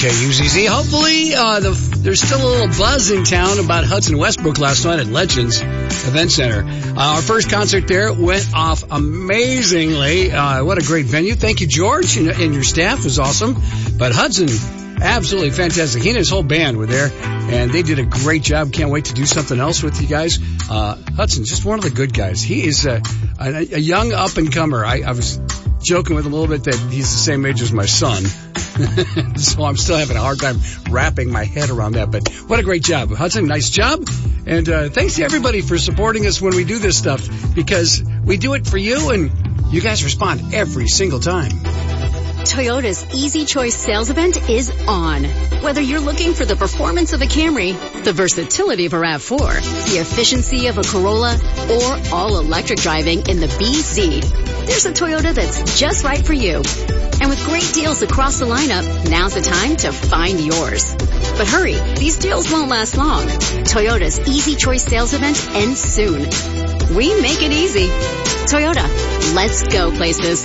KUZZ. Hopefully, there's still a little buzz in town about Hudson Westbrook last night at Legends Event Center. Our first concert there went off amazingly. What a great venue. Thank you, George, and your staff was awesome. But Hudson, absolutely fantastic. He and his whole band were there, and they did a great job. Can't wait to do something else with you guys. Hudson's just one of the good guys. He is a young up-and-comer. I was joking with him a little bit that he's the same age as my son. So I'm still having a hard time wrapping my head around that. But what a great job. Hudson, nice job. And thanks to everybody for supporting us when we do this stuff, because we do it for you, and you guys respond every single time. Toyota's Easy Choice sales event is on. Whether you're looking for the performance of a Camry, the versatility of a RAV4, the efficiency of a Corolla, or all-electric driving in the BZ, there's a Toyota that's just right for you. And with great deals across the lineup, now's the time to find yours. But hurry, these deals won't last long. Toyota's Easy Choice sales event ends soon. We make it easy. Toyota, let's go places.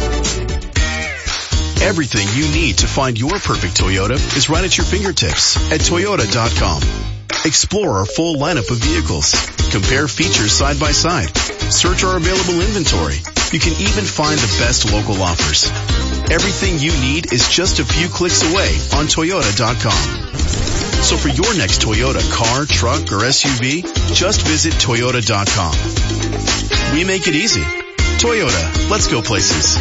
Everything you need to find your perfect Toyota is right at your fingertips at Toyota.com. Explore our full lineup of vehicles. Compare features side by side. Search our available inventory. You can even find the best local offers. Everything you need is just a few clicks away on Toyota.com. So for your next Toyota car, truck, or SUV, just visit Toyota.com. We make it easy. Toyota, let's go places.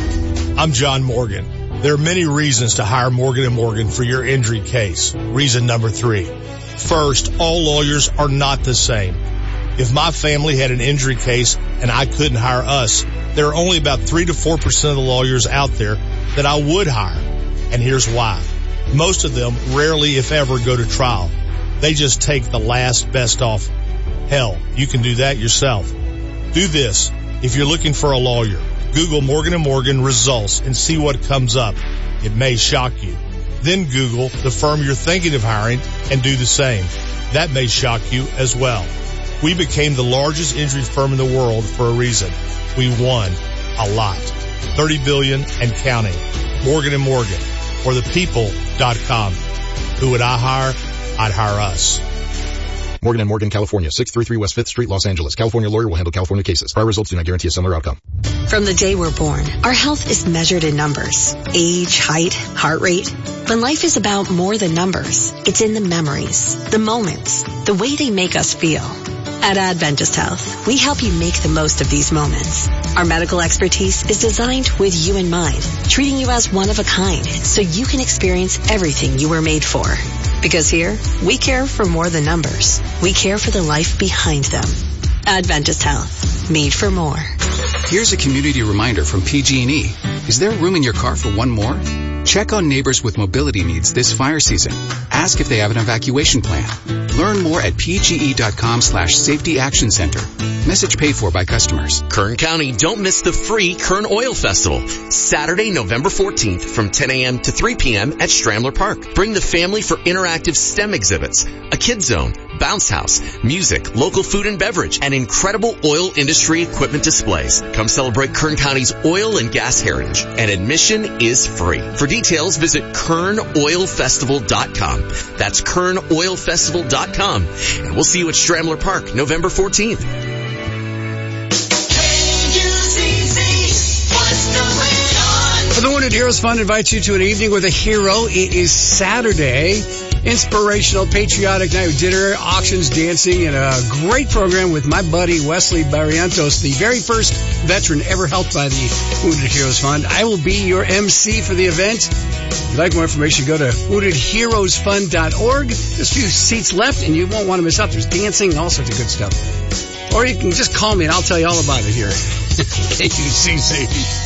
I'm John Morgan. There are many reasons to hire Morgan & Morgan for your injury case. Reason number 3. First, all lawyers are not the same. If my family had an injury case and I couldn't hire us, there are only about 3 to 4% of the lawyers out there that I would hire. And here's why. Most of them rarely, if ever, go to trial. They just take the last best offer. Hell, you can do that yourself. Do this. If you're looking for a lawyer, Google Morgan & Morgan results and see what comes up. It may shock you. Then Google the firm you're thinking of hiring and do the same. That may shock you as well. We became the largest injury firm in the world for a reason. We won a lot. $30 billion and counting. Morgan & Morgan, or thepeople.com. Who would I hire? I'd hire us. Morgan & Morgan, California, 633 West 5th Street, Los Angeles. California lawyer will handle California cases. Prior results do not guarantee a similar outcome. From the day we're born, our health is measured in numbers. Age, height, heart rate. But life is about more than numbers. It's in the memories, the moments, the way they make us feel. At Adventist Health, we help you make the most of these moments. Our medical expertise is designed with you in mind, treating you as one of a kind so you can experience everything you were made for. Because here, we care for more than numbers. We care for the life behind them. Adventist Health, made for more. Here's a community reminder from PG&E. Is there room in your car for one more? Check on neighbors with mobility needs this fire season. Ask if they have an evacuation plan. Learn more at pge.com/safety action center. Message paid for by customers. Kern County, don't miss the free Kern Oil Festival. Saturday, November 14th from 10 a.m. to 3 p.m. at Strambler Park. Bring the family for interactive STEM exhibits, a kids zone, bounce house, music, local food and beverage, and incredible oil industry equipment displays. Come celebrate Kern County's oil and gas heritage. And admission is free. For details, visit kernoilfestival.com. That's kernoilfestival.com. And we'll see you at Strambler Park, November 14th. The Wounded Heroes Fund invites you to an evening with a hero. It is Saturday. Inspirational, patriotic night with dinner, auctions, dancing, and a great program with my buddy Wesley Barrientos, the very first veteran ever helped by the Wounded Heroes Fund. I will be your MC for the event. If you'd like more information, go to woundedheroesfund.org. There's a few seats left, and you won't want to miss out. There's dancing and all sorts of good stuff. Or you can just call me, and I'll tell you all about it here. KUCC.